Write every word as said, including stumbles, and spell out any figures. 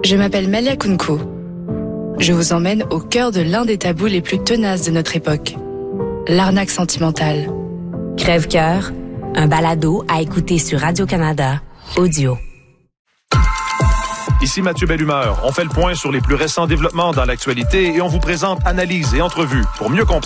Je m'appelle Malia Kunko. Je vous emmène au cœur de l'un des tabous les plus tenaces de notre époque, l'arnaque sentimentale. Crève-cœur, un balado à écouter sur Radio-Canada, audio. Ici Mathieu Bellumeur. On fait le point sur les plus récents développements dans l'actualité et on vous présente analyses et entrevues pour mieux comprendre